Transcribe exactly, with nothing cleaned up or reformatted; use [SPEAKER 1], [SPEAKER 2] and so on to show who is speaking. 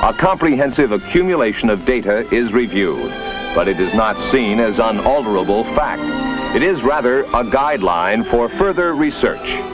[SPEAKER 1] A comprehensive accumulation of data is reviewed, but it is not seen as unalterable fact. It is rather a guideline for further research.